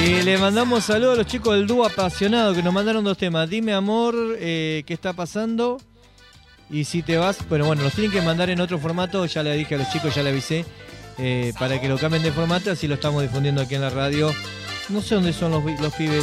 Y le mandamos saludos a los chicos del dúo apasionado que nos mandaron 2 temas. Dime amor, ¿qué está pasando? Y si te vas, bueno, los tienen que mandar en otro formato. Ya le dije a los chicos, ya le avisé, para que lo cambien de formato, así lo estamos difundiendo aquí en la radio. No sé dónde son los pibes.